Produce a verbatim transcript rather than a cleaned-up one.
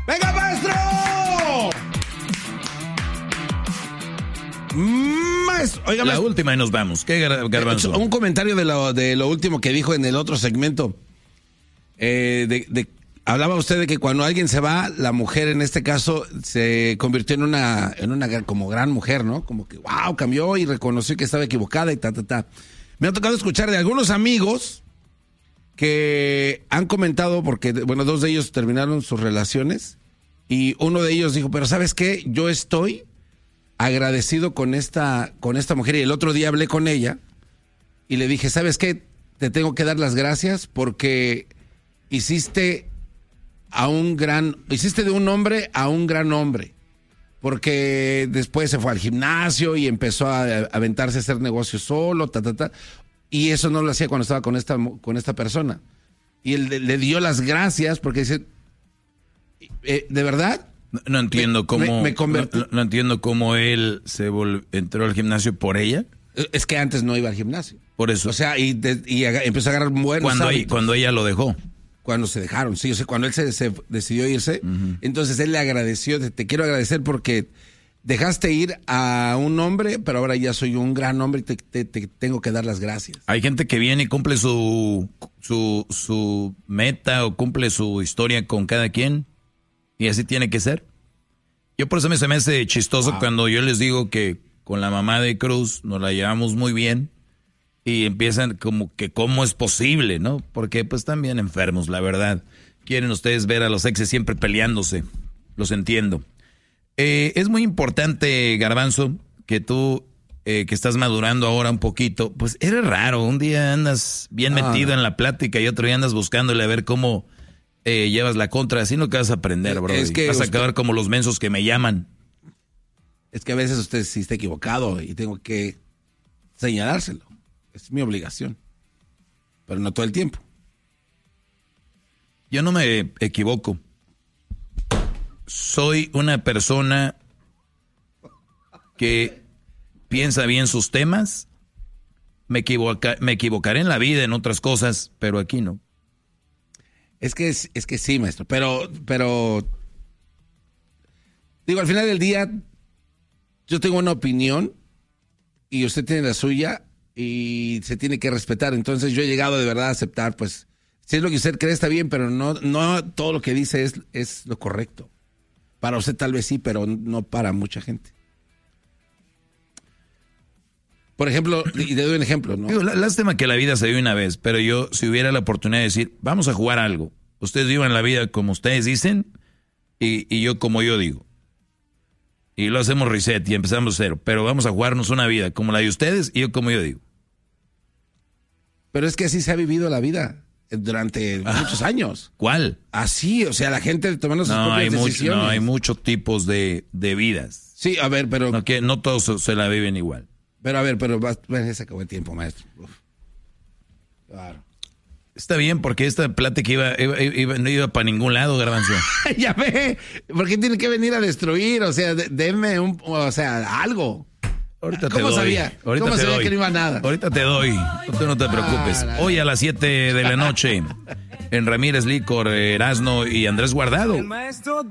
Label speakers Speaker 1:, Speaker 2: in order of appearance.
Speaker 1: ¡Venga, maestro! Maestro, oiga,
Speaker 2: la
Speaker 1: maestro.
Speaker 2: última y nos vamos. ¿Qué, Garbanzo?
Speaker 1: Un comentario de lo, de lo último que dijo en el otro segmento. Eh, de, de, hablaba usted de que cuando alguien se va, la mujer en este caso se convirtió en una, en una como gran mujer, ¿no? Como que, wow, cambió y reconoció que estaba equivocada y ta, ta, ta. Me ha tocado escuchar de algunos amigos que han comentado, porque, bueno, dos de ellos terminaron sus relaciones y uno de ellos dijo, pero ¿sabes qué? Yo estoy agradecido con esta, con esta mujer, y el otro día hablé con ella y le dije, ¿sabes qué? Te tengo que dar las gracias porque hiciste a un gran, hiciste de un hombre a un gran hombre, porque después se fue al gimnasio y empezó a, a aventarse a hacer negocios solo, ta, ta, ta, y eso no lo hacía cuando estaba con esta, con esta persona, y él le, le dio las gracias porque dice, eh, ¿de verdad?
Speaker 2: No, no entiendo cómo
Speaker 1: me, me convertí...
Speaker 2: no, no entiendo cómo él se vol, entró al gimnasio por ella.
Speaker 1: Es que antes no iba al gimnasio.
Speaker 2: Por eso.
Speaker 1: O sea, y, de, y aga, empezó a agarrar buenos
Speaker 2: cuando
Speaker 1: hábitos.
Speaker 2: Ella, cuando ella lo dejó.
Speaker 1: Cuando se dejaron, sí. O sea, cuando él se, se decidió irse, uh-huh. Entonces él le agradeció, te, te quiero agradecer porque dejaste ir a un hombre, pero ahora ya soy un gran hombre y te, te, te tengo que dar las gracias.
Speaker 2: Hay gente que viene y cumple su, su, su meta o cumple su historia con cada quien. Y así tiene que ser. Yo por eso me se me hace chistoso wow. Cuando yo les digo que con la mamá de Cruz nos la llevamos muy bien y empiezan como que cómo es posible, ¿no? Porque pues están bien enfermos, la verdad. Quieren ustedes ver a los exes siempre peleándose. Los entiendo. Eh, es muy importante, Garbanzo, que tú, eh, que estás madurando ahora un poquito, pues eres raro. Un día andas bien ah. metido en la plática y otro día andas buscándole a ver cómo... Eh, llevas la contra, así no que vas a aprender, bro. Es que vas usted, a acabar como los mensos que me llaman.
Speaker 1: Es que a veces usted sí está equivocado y tengo que señalárselo. Es mi obligación. Pero no todo el tiempo.
Speaker 2: Yo no me equivoco. Soy una persona que piensa bien sus temas. Me, equivoca, me equivocaré en la vida, en otras cosas, pero aquí no.
Speaker 1: Es que, es, es que sí, maestro, pero, pero, digo, al final del día, yo tengo una opinión y usted tiene la suya y se tiene que respetar. Entonces yo he llegado de verdad a aceptar, pues, si es lo que usted cree está bien, pero no, no todo lo que dice es, es lo correcto. Para usted tal vez sí, pero no para mucha gente. Por ejemplo, y te doy un ejemplo, ¿no?
Speaker 2: Digo, lástima que la vida se dio una vez, pero yo, si hubiera la oportunidad de decir, vamos a jugar algo. Ustedes vivan la vida como ustedes dicen y, y yo como yo digo. Y lo hacemos reset y empezamos cero. Pero vamos a jugarnos una vida como la de ustedes y yo como yo digo.
Speaker 1: Pero es que así se ha vivido la vida durante ah, muchos años.
Speaker 2: ¿Cuál?
Speaker 1: Así, o sea, la gente tomando sus
Speaker 2: no,
Speaker 1: propias
Speaker 2: hay
Speaker 1: decisiones.
Speaker 2: Mucho, no, hay muchos tipos de, de vidas.
Speaker 1: Sí, a ver, pero...
Speaker 2: No, que no todos se, se la viven igual.
Speaker 1: Pero a ver, pero va, bueno, se acabó el tiempo, maestro. Uf. Claro.
Speaker 2: Está bien, porque esta plática iba, iba, iba, no iba para ningún lado, Garbanzo.
Speaker 1: Ya ve, ¿por qué tiene que venir a destruir? O sea, denme un, o sea, algo.
Speaker 2: Ahorita te
Speaker 1: ¿Cómo
Speaker 2: doy.
Speaker 1: sabía?
Speaker 2: Ahorita
Speaker 1: ¿Cómo
Speaker 2: te
Speaker 1: sabía
Speaker 2: doy.
Speaker 1: que no iba a nada?
Speaker 2: Ahorita te doy. Tú no te preocupes. Ah, hoy a las siete de la noche, en Ramírez Licor, Erasno y Andrés Guardado. El maestro